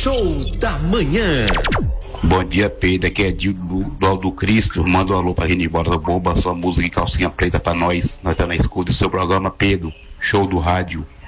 Show da Manhã. Bom dia, Pedro. Aqui é Dildo do Aldo Cristo. Manda um alô pra Genivaldo Bomba, sua música em calcinha preta pra nós. Nós tá na escuta do seu programa, Pedro. Show do rádio.